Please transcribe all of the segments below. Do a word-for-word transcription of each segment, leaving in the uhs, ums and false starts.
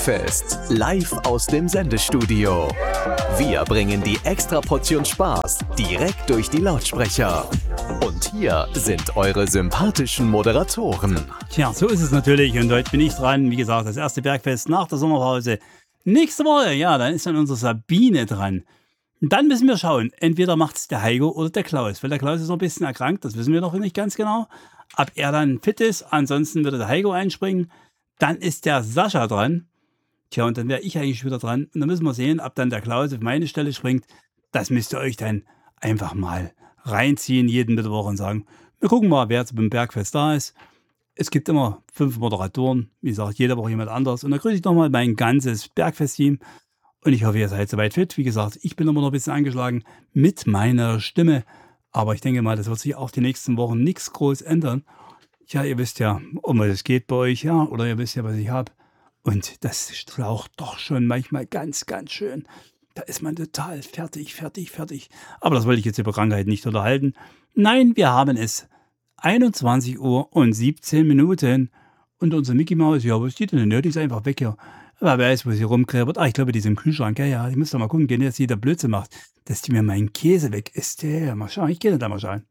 Bergfest, live aus dem Sendestudio. Wir bringen die extra Portion Spaß direkt durch die Lautsprecher. Und hier sind eure sympathischen Moderatoren. Tja, so ist es natürlich und heute bin ich dran. Wie gesagt, das erste Bergfest nach der Sommerpause. Nächste Woche, ja, dann ist dann unsere Sabine dran. Und dann müssen wir schauen, entweder macht es der Heiko oder der Klaus, weil der Klaus ist noch ein bisschen erkrankt, das wissen wir noch nicht ganz genau. Ob er dann fit ist, ansonsten würde der Heiko einspringen. Dann ist der Sascha dran. Tja, und dann wäre ich eigentlich wieder dran. Und dann müssen wir sehen, ob dann der Klaus auf meine Stelle springt. Das müsst ihr euch dann einfach mal reinziehen, jeden Mittwoch und sagen, wir gucken mal, wer jetzt beim Bergfest da ist. Es gibt immer fünf Moderatoren, wie gesagt, jede Woche jemand anders. Und dann grüße ich nochmal mein ganzes Bergfest-Team. Und ich hoffe, ihr seid soweit fit. Wie gesagt, ich bin immer noch ein bisschen angeschlagen mit meiner Stimme. Aber ich denke mal, das wird sich auch die nächsten Wochen nichts groß ändern. Ja, ihr wisst ja, um was es geht bei euch, ja, oder ihr wisst ja, was ich habe. Und das schlaucht doch schon manchmal ganz, ganz schön. Da ist man total fertig, fertig, fertig. Aber das wollte ich jetzt über Krankheit nicht unterhalten. Nein, wir haben es einundzwanzig Uhr und siebzehn Minuten. Und unsere Mickey Maus, ja, was ist die denn? Ja, die ist einfach weg hier. Aber wer weiß, wo sie rumkrebert. Ah, ich glaube, die ist im Kühlschrank. Ja, ja, ich muss doch mal gucken, dass sie da Blödsinn macht. Dass die mir meinen Käse weg isst. Ja, mal schauen, ich gehe da mal schauen.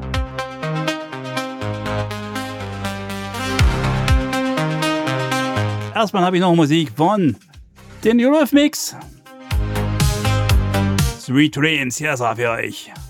Erstmal habe ich noch Musik von den Eurythmics. Sweet Dreams, hier ist er für euch.